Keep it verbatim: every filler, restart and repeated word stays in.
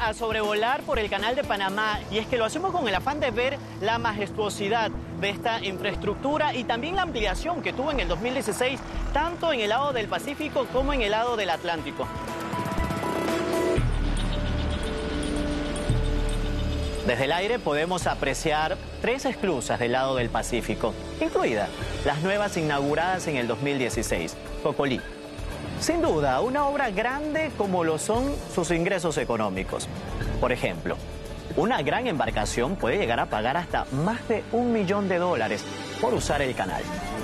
a sobrevolar por el Canal de Panamá, y es que lo hacemos con el afán de ver la majestuosidad de esta infraestructura y también la ampliación que tuvo en el dos mil dieciséis, tanto en el lado del Pacífico como en el lado del Atlántico. Desde el aire podemos apreciar tres esclusas del lado del Pacífico, incluidas las nuevas inauguradas en el dos mil dieciséis, Cocolí. Sin duda, una obra grande como lo son sus ingresos económicos. Por ejemplo, una gran embarcación puede llegar a pagar hasta más de un millón de dólares por usar el canal.